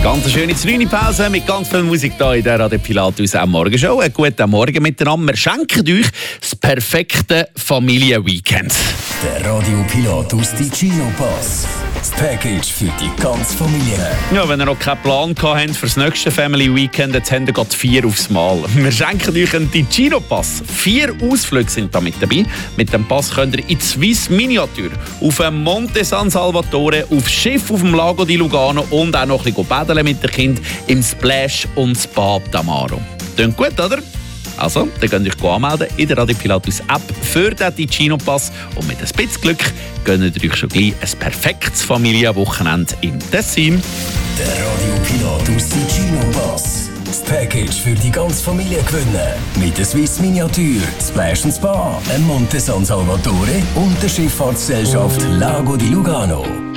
Ganz eine schöne 3-Pause mit ganz viel Musik hier in der Radio Pilatus am Morgenshow. Einen guten Morgen miteinander. Wir schenken euch das perfekte Familienweekend. Der Radio Pilatus Ticino Pass. Das Package für die ganze Familie. Ja, wenn ihr noch keinen Plan habt für das nächste Family Weekend, jetzt habt ihr gerade 4 aufs Mal. Wir schenken euch einen Ticino Pass. 4 Ausflüge sind da mit dabei. Mit dem Pass könnt ihr in die Swiss Miniatur, auf dem Monte San Salvatore, aufs Schiff auf dem Lago di Lugano und auch noch ein bisschen baden mit den Kindern im Splash und Spa Tamaro. Klingt gut, oder? Also, dann könnt ihr euch anmelden in der Radio Pilatus App für den Ticino Pass und mit ein bisschen Glück gönnt ihr euch schon gleich ein perfektes Familienwochenende im Tessin. Der Radio Pilatus Ticino Pass. Das Package für die ganze Familie gewinnen. Mit der Swiss Miniatur, Splash & Spa, Monte San Salvatore und der Schifffahrtsgesellschaft Lago di Lugano.